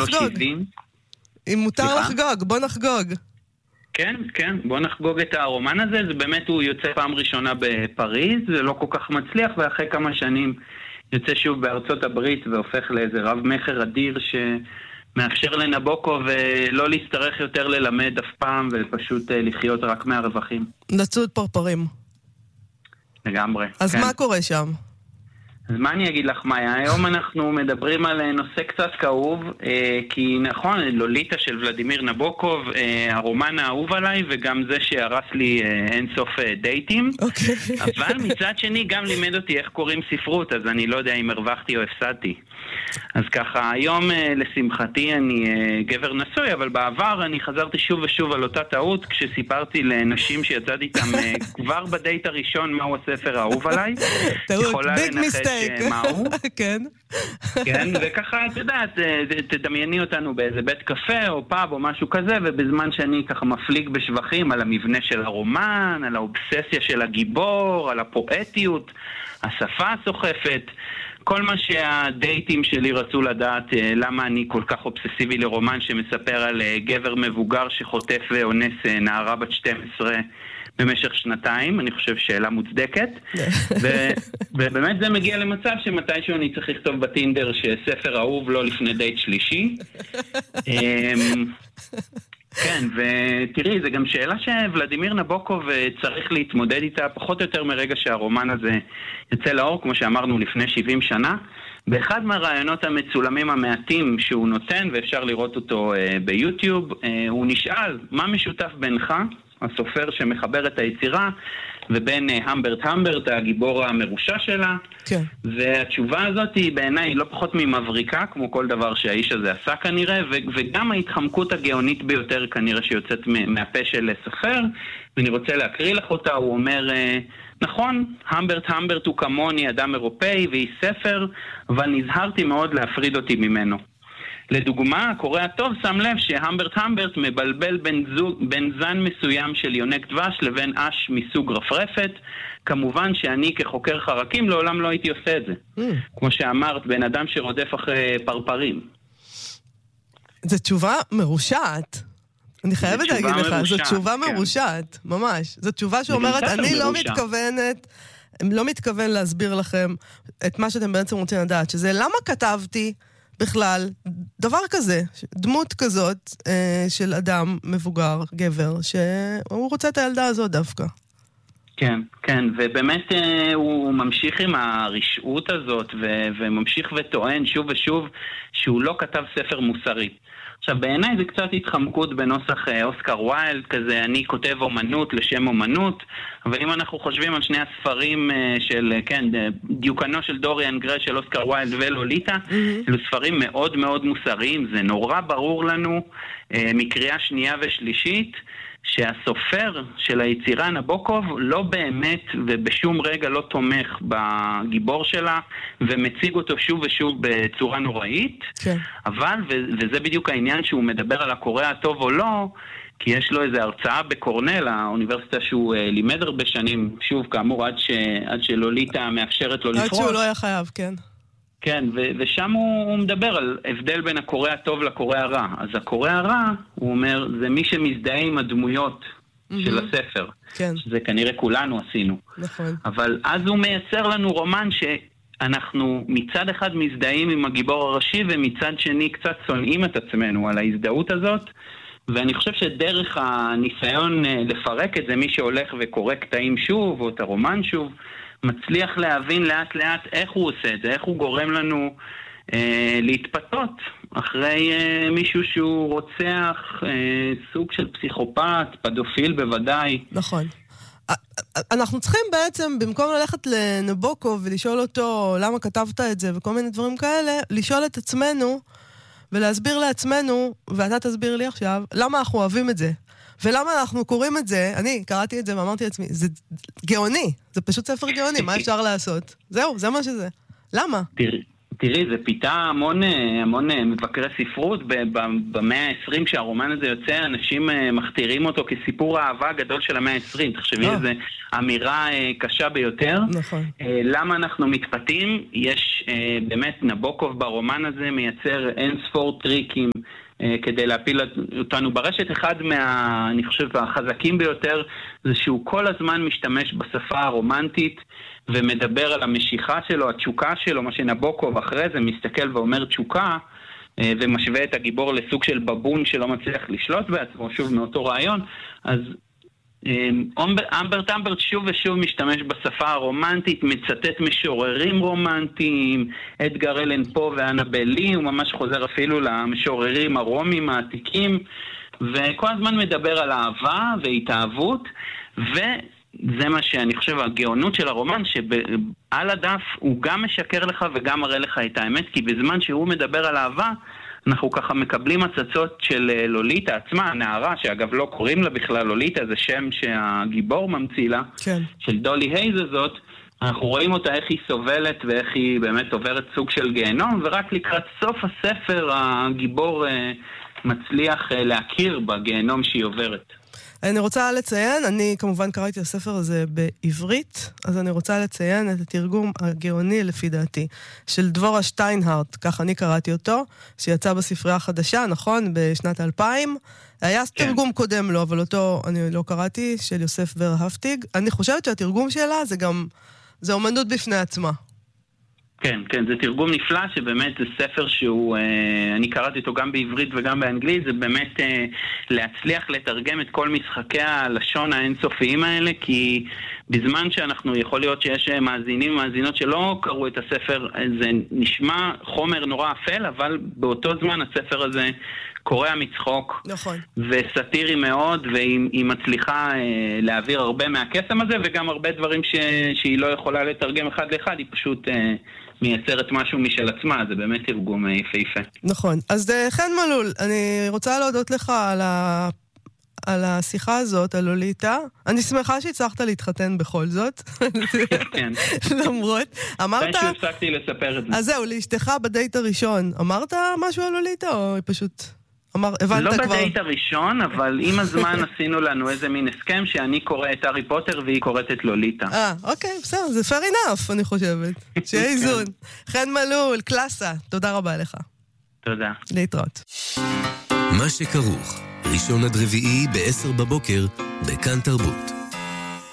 לחגוג. אם מותר לחגוג, בוא נחגוג. כן, כן, בוא נחגוג את הרומן הזה. זה באמת, הוא יוצא פעם ראשונה בפריז, זה לא כל כך מצליח, ואחרי כמה שנים יוצא שוב בארצות הברית והופך לאיזה רב מחר אדיר שמאפשר לנבוקוב ולא להצטרך יותר ללמד אף פעם ופשוט לחיות רק מהרווחים. לצוד פרפרים. לגמרי. אז כן. מה קורה שם? אז מה אני אגיד לך, מאיה? היום אנחנו מדברים על נושא קצת כאוב, כי נכון, לוליטה של ולדימיר נבוקוב, הרומן האהוב עליי, וגם זה שהרס לי אינסוף דייטים. אוקיי. אבל מצד שני גם לימד אותי איך קוראים ספרות, אז אני לא יודע אם הרווחתי או הפסדתי. אז ככה, היום לשמחתי אני גבר נשוי, אבל בעבר אני חזרתי שוב ושוב על אותה טעות, כשסיפרתי לנשים שיצאתי איתם כבר בדייט הראשון מהו הספר האהוב עליי. טעות, ביג מיסטייק. מהו? כן. כן, וככה, את יודעת, תדמייני אותנו באיזה בית קפה או פאב או משהו כזה, ובזמן שאני ככה מפליג בשבחים על המבנה של הרומן, על האובססיה של הגיבור, על הפואטיות, השפה הסוחפת, כל מה שהדייטים שלי רצו לדעת, למה אני כל כך אובססיבי לרומן שמספר על גבר מבוגר שחוטף ואונס נערה בת 12 במשך שנתיים. אני חושב שאלה מוצדקת. ובאמת זה מגיע למצב שמתישהו אני צריך לכתוב בטינדר שספר אהוב לא לפני דייט שלישי. כן, ותראי, זה גם שאלה שוולדימיר נבוקוב צריך להתמודד איתה פחות או יותר מרגע שהרומן הזה יוצא לאור, כמו שאמרנו לפני 70 שנה. באחד מהרעיונות המצולמים המעטים שהוא נותן, ואפשר לראות אותו ביוטיוב, הוא נשאל, מה משותף בינך, הסופר שמחבר את היצירה, ובין המברט, הגיבור המרושע שלה. כן. והתשובה הזאת היא בעיניי לא פחות ממבריקה, כמו כל דבר שהאיש הזה עשה כנראה, וגם ההתחמקות הגאונית ביותר כנראה שיוצאת מהפה של סופר, ואני רוצה להקריא לך אותה. הוא אומר, נכון, המברט הוא כמוני אדם אירופאי ואיש ספר, אבל נזהרתי מאוד להפריד אותי ממנו. לדוגמה, הקורא הטוב שם לב שהמברט מבלבל בין זן מסוים של יונק דבש לבין אש מסוג רפרפת. כמובן שאני כחוקר חרקים לעולם לא הייתי עושה את זה. כמו שאמרת, בן אדם שרודף אחרי פרפרים. זו תשובה מרושעת. אני חייבת להגיד לך, זו תשובה מרושעת, ממש. זו תשובה שאומרת, אני לא מתכוון להסביר לכם את מה שאתם בעצם רוצים לדעת, שזה למה כתבתי בכלל דבר כזה, דמות כזאת של אדם מבוגר, גבר, שהוא רוצה את הילדה הזאת דווקא. כן, כן, ובאמת הוא ממשיך עם הרשעות הזאת, וממשיך וטוען שוב ושוב שהוא לא כתב ספר מוסרי. עכשיו, בעיניי זה קצת התחמקות בנוסח אוסקר ויילד, כזה אני כותב אומנות לשם אומנות, אבל אם אנחנו חושבים על שני הספרים של, כן, דיוקנו של דוריאן גריי של אוסקר ויילד ולוליטה, אלו ספרים מאוד מאוד מוסריים. זה נורא ברור לנו מקריאה שנייה ושלישית, שהסופר של היצירה נבוקוב לא באמת ובשום רגע לא תומך בגיבור שלה ומציג אותו שוב ושוב בצורה נוראית. כן. אבל, וזה בדיוק העניין שהוא מדבר על הקורא הטוב או לא, כי יש לו איזו הרצאה בקורנל, האוניברסיטה שהוא לימד הרבה שנים, שוב כאמור עד שלוליטה מאפשרת לו לפרוש. עד שהוא לא היה חייב, כן. כן, ושם הוא מדבר על הבדל בין הקורא הטוב לקורא הרע. אז הקורא הרע, הוא אומר, זה מי שמזדהה עם הדמויות של הספר. כן. שזה כנראה כולנו עשינו. נכון. אבל אז הוא מייצר לנו רומן שאנחנו מצד אחד מזדהים עם הגיבור הראשי, ומצד שני קצת שונאים את עצמנו על ההזדהות הזאת. ואני חושב שדרך הניסיון לפרק את זה, מי שהולך וקורא קטעים שוב, או את הרומן שוב, מצליח להבין לאט לאט איך הוא עושה את זה, איך הוא גורם לנו להתפתות אחרי מישהו שהוא רוצח, סוג של פסיכופת, פדופיל בוודאי. נכון. אנחנו צריכים בעצם, במקום ללכת לנבוקוב ולשאול אותו למה כתבת את זה וכל מיני דברים כאלה, לשאול את עצמנו ולהסביר לעצמנו, ואתה תסביר לי עכשיו, למה אנחנו אוהבים את זה. ולמה אנחנו קוראים את זה, אני קראתי את זה ואמרתי לעצמי, זה גאוני, זה פשוט ספר גאוני, מה אפשר לעשות? זהו, זה מה שזה. למה? תראי, זה פיתה המון מבקרי ספרות. במאה ה-20 שהרומן הזה יוצא, אנשים מכתירים אותו כסיפור האהבה הגדול של המאה ה-20. תחשבי, זו אמירה קשה ביותר. נכון. למה אנחנו מתפתים? יש באמת, נבוקוב ברומן הזה מייצר אין ספור טריקים כדי להפיל אותנו ברשת. אחד אני חושב, החזקים ביותר, זה שהוא כל הזמן משתמש בשפה הרומנטית, ומדבר על המשיכה שלו, התשוקה שלו, מה שנבוקוב אחרי זה מסתכל ואומר תשוקה, ומשווה את הגיבור לסוג של בבון שלא מצליח לשלוט בעצמו, שוב מאותו רעיון. אז אמברט שוב ושוב משתמש בשפה הרומנטית, מצטט משוררים רומנטיים, אדגר אלן פה ואנבל לי, הוא ממש חוזר אפילו למשוררים הרומים העתיקים, וכל הזמן מדבר על אהבה והתאהבות, זה מה שאני חושב, הגאונות של הרומן, שעל הדף הוא גם משקר לך וגם מראה לך את האמת, כי בזמן שהוא מדבר על אהבה, אנחנו ככה מקבלים הצצות של לוליטה עצמה, הנערה, שאגב לא קוראים לה בכלל לוליטה, זה שם שהגיבור ממציא לה, כן. של דולי הייז הזאת, אנחנו רואים אותה איך היא סובלת ואיך היא באמת עוברת סוג של גיהנום, ורק לקראת סוף הספר הגיבור מצליח להכיר בגיהנום שהיא עוברת. אני רוצה לציין, אני כמובן קראתי הספר הזה בעברית, אז אני רוצה לציין את התרגום הגאוני לפי דעתי, של דבורה שטיינהרט, כך אני קראתי אותו, שיצא בספרייה החדשה, נכון? בשנת 2000. היה תרגום קודם לו, אבל אותו אני לא קראתי, של יוסף ורהפטיג. אני חושבת שהתרגום שלה זה אומנות בפני עצמה. כן, כן, זה תרגום נפלא, שבאמת זה ספר שהוא, אני קראתי אותו גם בעברית וגם באנגלית, זה באמת להצליח לתרגם את כל משחקי הלשון האינסופיים האלה, כי בזמן שאנחנו, יכול להיות שיש מאזינים ומאזינות שלא קראו את הספר, זה נשמע חומר נורא אפל, אבל באותו זמן הספר הזה קורע מצחוק, נכון. וסטירי מאוד, והיא מצליחה להעביר הרבה מהקסם הזה, וגם הרבה דברים שהיא לא יכולה לתרגם אחד לאחד, היא פשוט מייצרת משהו משל עצמה, זה באמת תרגום יפהפה. נכון. אז חן מלול, אני רוצה להודות לך על השיחה הזאת, על לוליטה. אני שמחה שהצלחת להתחתן בכל זאת. כן. למרות, אמרת... מתי שהפסקתי לספר את זה. אז זהו, לאשתך בדייט הראשון, אמרת משהו על לוליטה, או פשוט... לא בדייט הראשון, אבל עם הזמן עשינו לנו איזה מין הסכם שאני קורא את הארי פוטר והיא קוראת את לוליטה. אוקיי, בסדר, זה fair enough, אני חושבת. שיהיה איזון. חן מלול, קלאסה, תודה רבה לך. תודה. להתראות. מה שכרוך, ראשון עד רביעי ב-10 בבוקר, בכאן תרבות.